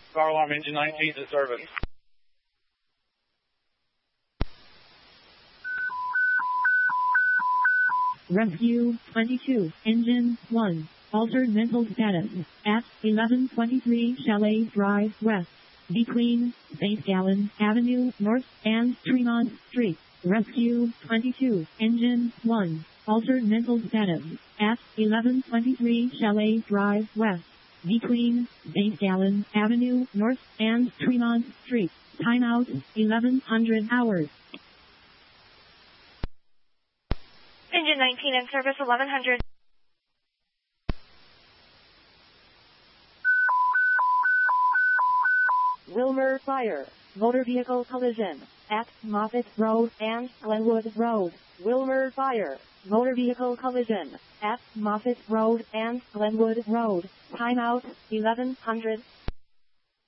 Car alarm engine 19 to service. Rescue 22, Engine 1, altered mental status, at 1123 Chalet Drive West, between St. Gallen Avenue North and Tremont Street. Rescue 22, Engine 1, altered mental status, at 1123 Chalet Drive West, between St. Gallen Avenue North and Tremont Street. Timeout 1100 hours. Engine 19 in service 1100. Wilmer Fire, motor vehicle collision, at Moffett Road and Glenwood Road. Wilmer Fire, motor vehicle collision, at Moffett Road and Glenwood Road. Timeout 1100.